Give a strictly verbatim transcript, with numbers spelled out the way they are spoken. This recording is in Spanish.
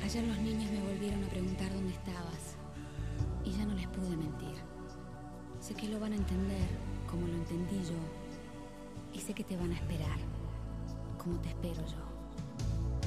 Ayer los niños me volvieron a preguntar dónde estabas y ya no les pude mentir. Sé que lo van a entender como lo entendí yo y sé que te van a esperar como te espero yo.